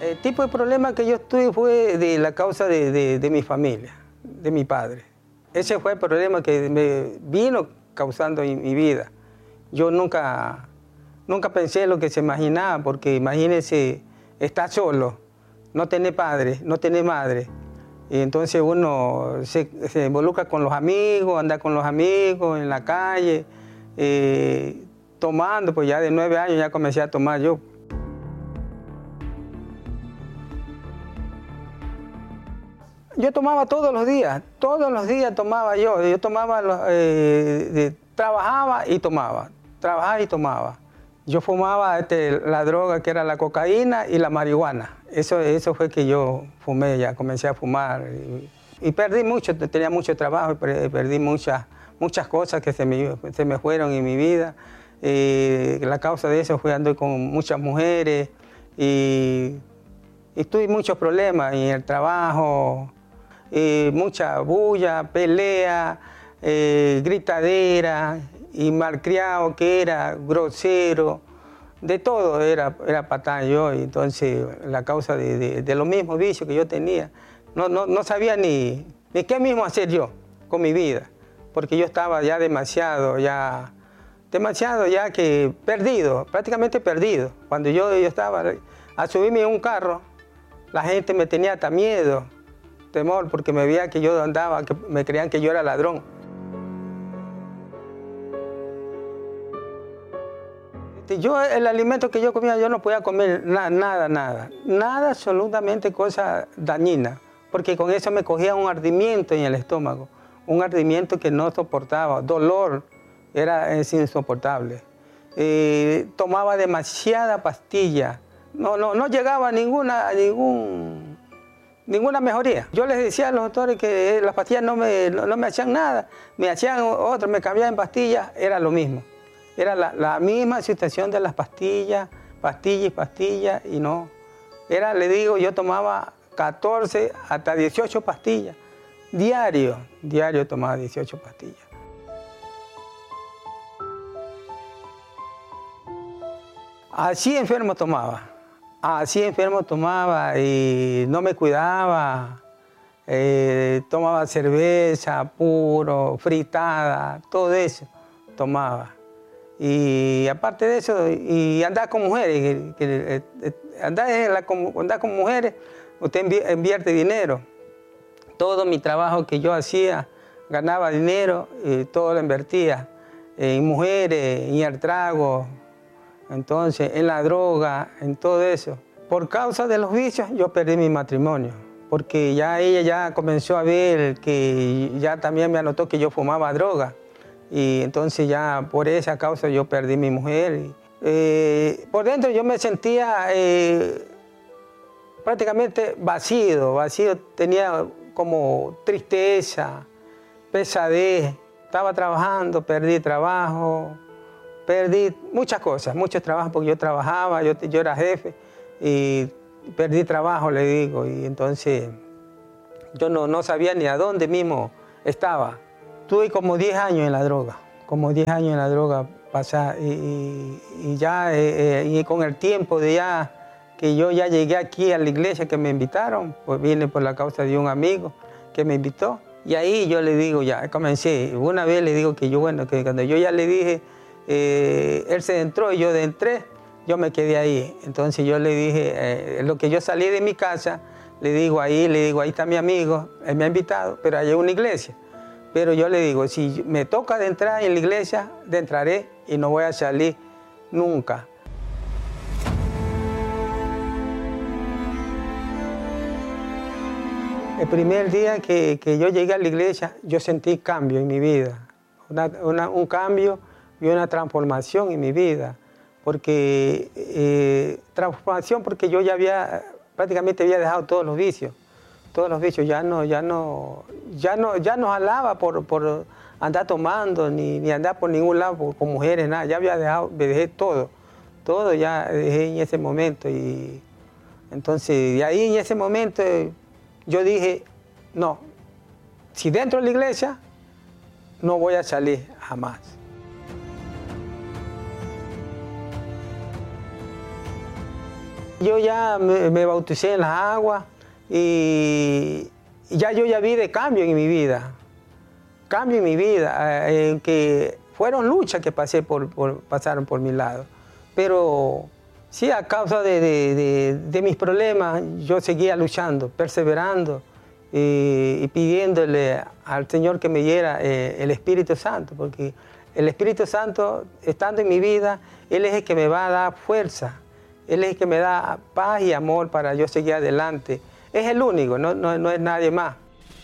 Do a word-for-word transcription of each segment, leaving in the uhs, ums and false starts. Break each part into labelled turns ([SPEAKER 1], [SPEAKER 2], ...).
[SPEAKER 1] El tipo de problema que yo tuve fue de la causa de, de, de mi familia, de mi padre. Ese fue el problema que me vino causando en mi vida. Yo nunca, nunca pensé lo que se imaginaba, porque imagínense, estar solo, no tener padre, no tener madre. Y entonces uno se, se involucra con los amigos, anda con los amigos en la calle, eh, tomando, pues ya de nueve años ya comencé a tomar yo. Yo tomaba todos los días, todos los días tomaba yo. Yo tomaba, eh, de, trabajaba y tomaba, trabajaba y tomaba. Yo fumaba este, la droga que era la cocaína y la marihuana. Eso, eso fue que yo fumé, ya comencé a fumar. Y, y perdí mucho, tenía mucho trabajo, perdí muchas, muchas cosas que se me, se me fueron en mi vida. Eh, la causa de eso fue andar con muchas mujeres y, y tuve muchos problemas en el trabajo. Eh, mucha bulla, pelea, eh, gritadera y malcriado que era, grosero, de todo era, era patán yo. Y entonces la causa de, de, de los mismos vicios que yo tenía, no, no, no sabía ni, ni qué mismo hacer yo con mi vida, porque yo estaba ya demasiado, ya, demasiado ya que perdido, prácticamente perdido. Cuando yo, yo estaba a subirme en un carro, la gente me tenía hasta miedo, temor, porque me veían que yo andaba, que me creían que yo era ladrón. Yo, el alimento que yo comía, yo no podía comer nada, nada, nada, nada, absolutamente cosa dañina, porque con eso me cogía un ardimiento en el estómago, un ardimiento que no soportaba, dolor, era es insoportable. Eh, tomaba demasiada pastilla, no, no, no llegaba a ninguna, a ningún... ninguna mejoría. Yo les decía a los doctores que las pastillas no me, no, no me hacían nada, me hacían otras, me cambiaban pastillas, era lo mismo. Era la, la misma situación de las pastillas, pastillas y pastillas, y no. Era, le digo, yo tomaba catorce hasta dieciocho pastillas, diario, diario tomaba dieciocho pastillas. Así enfermo tomaba. Así enfermo tomaba y no me cuidaba, eh, tomaba cerveza, puro, fritada, todo eso tomaba. Y aparte de eso, y andar con mujeres, que, que, eh, andar, la, andar con mujeres, usted invierte dinero. Todo mi trabajo que yo hacía, ganaba dinero y todo lo invertía en mujeres, en el trago. Entonces, en la droga, en todo eso. Por causa de los vicios, yo perdí mi matrimonio, porque ya ella ya comenzó a ver que ya también me anotó que yo fumaba droga. Y entonces ya por esa causa yo perdí mi mujer. Eh, por dentro yo me sentía eh, prácticamente vacío, vacío, tenía como tristeza, pesadez. Estaba trabajando, perdí trabajo. Perdí muchas cosas, muchos trabajos, porque yo trabajaba, yo, yo era jefe y perdí trabajo, le digo, y entonces yo no, no sabía ni a dónde mismo estaba. Tuve como diez años en la droga, como diez años en la droga pasar y, y, y ya eh, eh, y con el tiempo de ya que yo ya llegué aquí a la iglesia que me invitaron, pues vine por la causa de un amigo que me invitó y ahí yo le digo, ya comencé, una vez le digo que yo, bueno, que cuando yo ya le dije, Eh, él se entró y yo entré, yo me quedé ahí. Entonces yo le dije, eh, lo que yo salí de mi casa, le digo ahí, le digo, ahí está mi amigo, él me ha invitado, pero hay una iglesia. Pero yo le digo, si me toca de entrar en la iglesia, de entraré y no voy a salir nunca. El primer día que, que yo llegué a la iglesia, yo sentí cambio en mi vida, una, una, un cambio y una transformación en mi vida, porque eh, transformación porque yo ya había, prácticamente había dejado todos los vicios, todos los vicios, ya no, ya no, ya no, ya no jalaba por, por andar tomando, ni, ni andar por ningún lado por, con mujeres, nada, ya había dejado, me dejé todo, todo ya dejé en ese momento, y entonces de ahí en ese momento yo dije, no, si dentro de la iglesia, no voy a salir jamás. Yo ya me, me bauticé en las aguas y ya yo ya vi de cambio en mi vida. Cambio en mi vida, eh, en que fueron luchas que pasé por, por, pasaron por mi lado. Pero sí, a causa de, de, de, de mis problemas, yo seguía luchando, perseverando y, y pidiéndole al Señor que me diera eh, el Espíritu Santo, porque el Espíritu Santo, estando en mi vida, Él es el que me va a dar fuerza. Él es el que me da paz y amor para yo seguir adelante. Es el único, no, no, no es nadie más.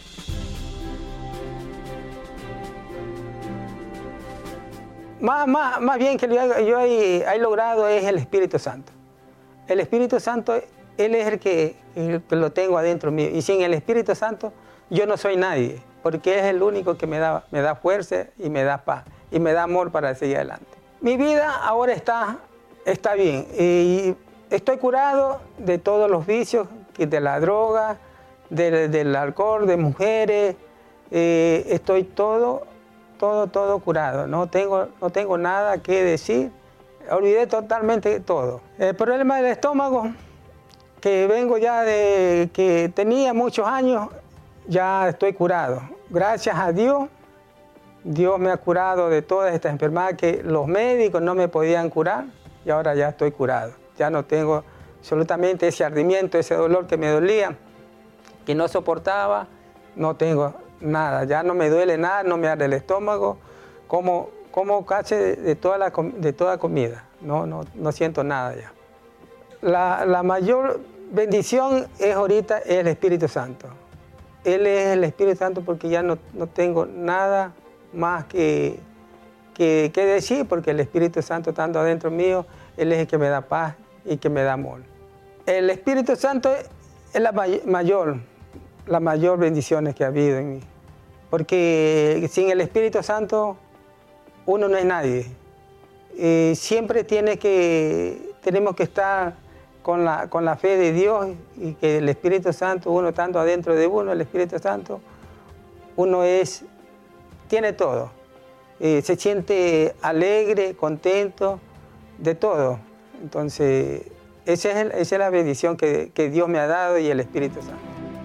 [SPEAKER 1] Más, más, más bien que yo, yo he, he logrado es el Espíritu Santo. El Espíritu Santo, Él es el que, el que lo tengo adentro mío. Y sin el Espíritu Santo, yo no soy nadie, porque es el único que me da, me da fuerza y me da paz y me da amor para seguir adelante. Mi vida ahora está... Está bien, y estoy curado de todos los vicios, de la droga, de, del alcohol, de mujeres, eh, estoy todo, todo, todo curado, no tengo, no tengo nada que decir, olvidé totalmente todo. El problema del estómago, que vengo ya de, que tenía muchos años, ya estoy curado. Gracias a Dios, Dios me ha curado de todas estas enfermedades que los médicos no me podían curar. Y ahora ya estoy curado. Ya no tengo absolutamente ese ardimiento, ese dolor que me dolía, que no soportaba. No tengo nada. Ya no me duele nada, no me arde el estómago. Como, como casi de toda, la, de toda comida. No, no, no siento nada ya. La, la mayor bendición es ahorita el Espíritu Santo. Él es el Espíritu Santo porque ya no, no tengo nada más que... Que, que decir, porque el Espíritu Santo estando adentro mío, Él es el que me da paz y que me da amor. El Espíritu Santo es la may mayor, las mayor bendiciones que ha habido en mí. Porque sin el Espíritu Santo uno no es nadie. Y siempre tiene que, tenemos que estar con la, con la fe de Dios y que el Espíritu Santo, uno estando adentro de uno, el Espíritu Santo, uno es, tiene todo. Eh, se siente alegre, contento, de todo. Entonces, esa es, el, esa es la bendición que, que Dios me ha dado y el Espíritu Santo.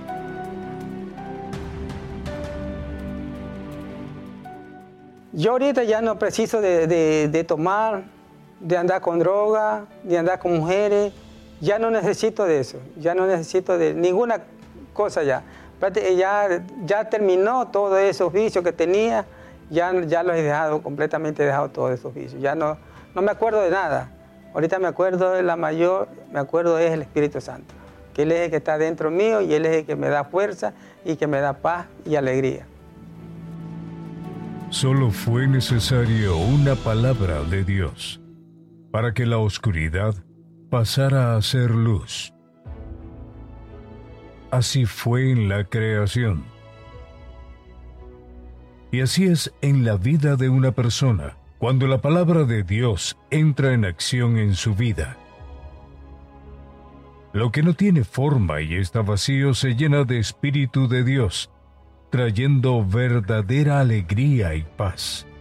[SPEAKER 1] Yo ahorita ya no preciso de, de, de tomar, de andar con droga, de andar con mujeres. Ya no necesito de eso, ya no necesito de ninguna cosa ya. Ya, ya terminó todos esos vicios que tenía. Ya, ya los he dejado, completamente he dejado todos esos vicios. Ya no, no me acuerdo de nada. Ahorita me acuerdo de la mayor, me acuerdo es el Espíritu Santo. Que Él es el que está dentro mío y Él es el que me da fuerza y que me da paz y alegría.
[SPEAKER 2] Solo fue necesario una palabra de Dios para que la oscuridad pasara a ser luz. Así fue en la creación. Y así es en la vida de una persona, cuando la palabra de Dios entra en acción en su vida. Lo que no tiene forma y está vacío se llena de Espíritu de Dios, trayendo verdadera alegría y paz.